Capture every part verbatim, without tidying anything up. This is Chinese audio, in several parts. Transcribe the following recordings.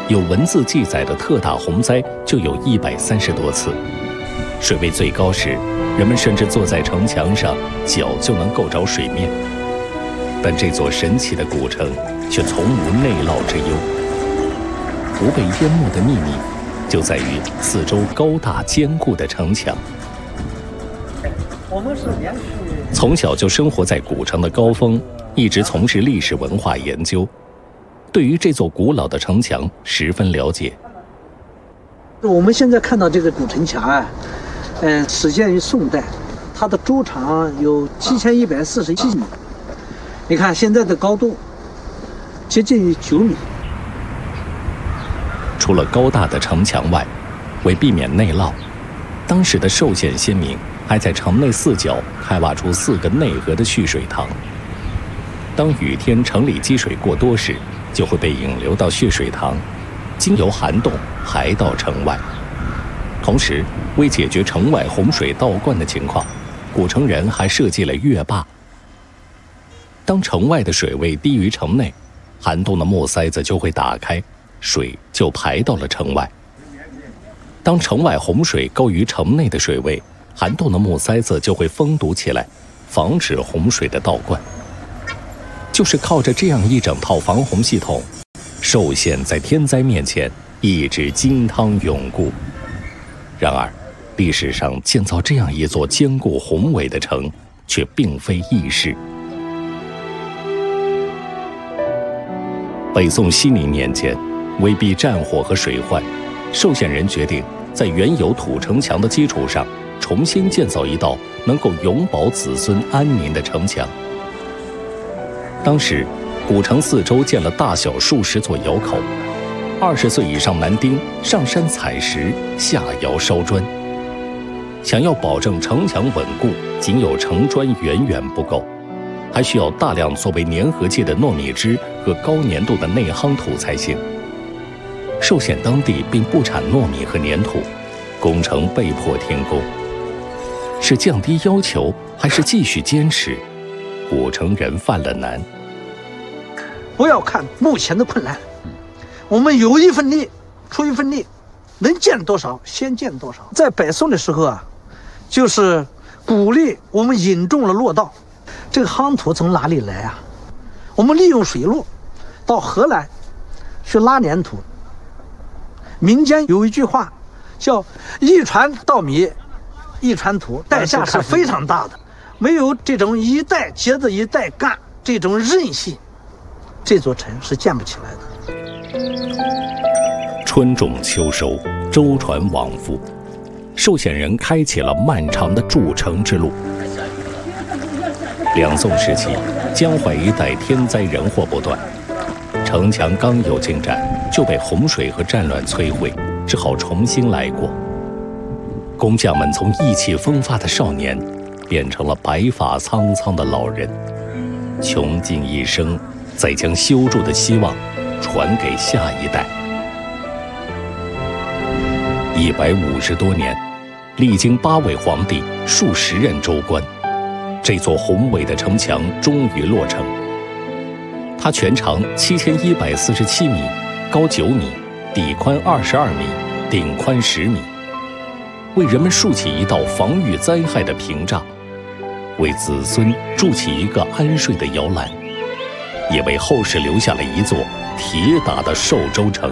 有文字记载的特大洪灾就有一百三十多次。水位最高时，人们甚至坐在城墙上，脚就能够着水面。但这座神奇的古城却从无内涝之忧。不被淹没的秘密，就在于四周高大坚固的城墙。 我们是连续从小就生活在古城的高峰，一直从事历史文化研究，对于这座古老的城墙十分了解。 我们现在看到这个古城墙啊，嗯、呃，始建于宋代，它的周长有七千一百四十七米。你看现在的高度接近于九米。 除了高大的城墙外，为避免内涝，当时的寿县先民还在城内四角开挖出四个内河的蓄水塘。当雨天城里积水过多时，就会被引流到蓄水塘，经由涵洞排到城外。同时，为解决城外洪水倒灌的情况，古城人还设计了越坝。当城外的水位低于城内，涵洞的木塞子就会打开，水就排到了城外。当城外洪水高于城内的水位，涵洞的木塞子就会封堵起来，防止洪水的倒灌。就是靠着这样一整套防洪系统，寿县在天灾面前一直金汤永固。然而，历史上建造这样一座坚固宏伟的城，却并非易事。北宋熙宁年间，为避战火和水患，寿县人决定在原有土城墙的基础上，重新建造一道能够永保子孙安宁的城墙。当时，古城四周建了大小数十座窑口，二十岁以上男丁上山采石，下窑烧砖。想要保证城墙稳固，仅有城砖远远不够，还需要大量作为粘合剂的糯米汁和高粘度的内夯土才行。寿县当地并不产糯米和粘土，工程被迫停工。是降低要求，还是继续坚持？古城人犯了难。 不要看目前的困难，我们有一份力，出一份力，能建多少先建多少。在北宋的时候啊，就是鼓励我们引重了落道。这个夯土从哪里来啊？我们利用水路到河来去拉粘土。民间有一句话叫一船稻米一船土，代价是非常大的。没有这种一代接着一代干这种韧性，这座城是建不起来的。 春种秋收，舟船往复，寿县人开启了漫长的筑城之路。两宋时期，江淮一带天灾人祸不断，城墙刚有进展，就被洪水和战乱摧毁，只好重新来过。工匠们从意气风发的少年，变成了白发苍苍的老人，穷尽一生，再将修筑的希望传给下一代。一百五十多年，历经八位皇帝、数十任州官，这座宏伟的城墙终于落成。它全长七千一百四十七米，高九米，底宽二十二米，顶宽十米，为人们竖起一道防御灾害的屏障，为子孙筑起一个安睡的摇篮，也为后世留下了一座铁打的寿州城。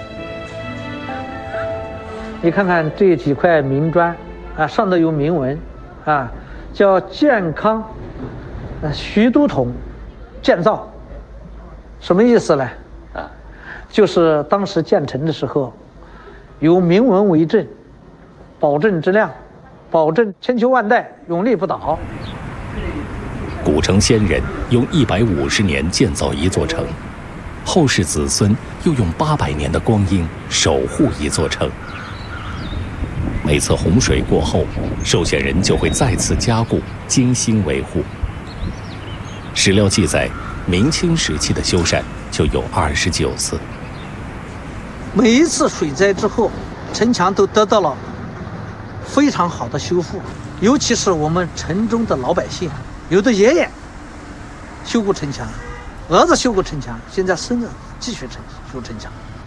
你看看这几块明砖啊，上头有铭文啊，叫健康呃徐都统建造，什么意思呢？啊，就是当时建成的时候，有铭文为证，保证质量，保证千秋万代永立不倒。 古城先人用一百五十年建造一座城，后世子孙又用八百年的光阴守护一座城。每次洪水过后，寿县人就会再次加固，精心维护。史料记载，明清时期的修缮就有二十九次。 每一次水灾之后，城墙都得到了非常好的修复，尤其是我们城中的老百姓，有的爷爷修过城墙，儿子修过城墙，现在孙子继续城修城墙。